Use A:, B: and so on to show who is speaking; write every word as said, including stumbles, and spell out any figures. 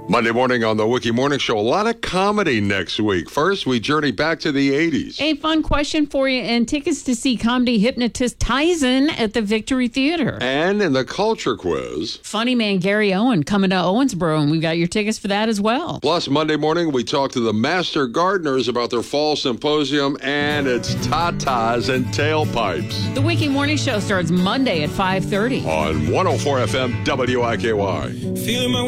A: Monday morning on the Wiki Morning Show, a lot of comedy next week. First, we journey back to the eighties.
B: A fun question for you, and tickets to see comedy hypnotist Tyson at the Victory Theater.
A: And in the culture quiz,
B: Funny man Gary Owen coming to Owensboro, and we've got your tickets for that as well.
A: Plus, Monday morning, we talk to the master gardeners about their fall symposium, and it's tatas and tailpipes.
B: The Wiki Morning Show starts Monday at five thirty.
A: On one oh four F M W I K Y.
C: Feeling my